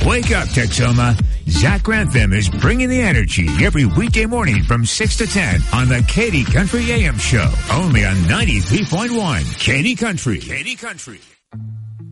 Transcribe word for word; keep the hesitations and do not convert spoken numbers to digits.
Wake up, Texoma. Zach Grantham is bringing the energy every weekday morning from six to ten on the Katy Country A M Show. Only on ninety-three point one Katy Country. Katy Country.